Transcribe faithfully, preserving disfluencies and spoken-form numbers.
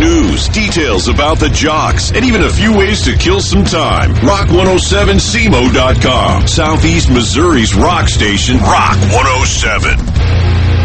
news, details about the jocks, and even a few ways to kill some time. Rock one oh seven C M O dot com. Southeast Missouri's rock station, Rock one oh seven.